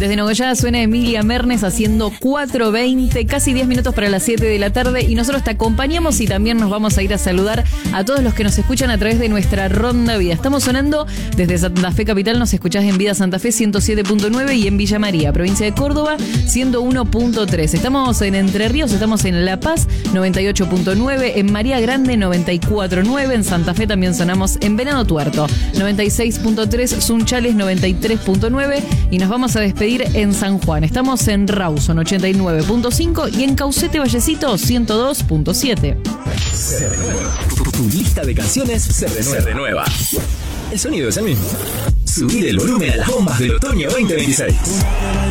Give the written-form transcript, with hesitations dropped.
Desde Nogoyá suena Emilia Mernes haciendo 4:20, casi 10 minutos para las 7 de la tarde, y nosotros te acompañamos y también nos vamos a ir a saludar a todos los que nos escuchan a través de nuestra Ronda Vida. Estamos sonando desde Santa Fe Capital, nos escuchás en Vida Santa Fe 107.9 y en Villa María, provincia de Córdoba, 101.3. Estamos en Entre Ríos, estamos en La Paz 98.9, en María Grande 94.9, en Santa Fe también sonamos en Venado Tuerto 96.3, Sunchales 93.9 y nos vamos a despedir en San Juan. Estamos en Rawson 89.5 y en Caucete Vallecito 102.7. Se renueva. Tu lista de canciones se renueva. El sonido es el mismo. Subir el volumen a las bombas del otoño 2026.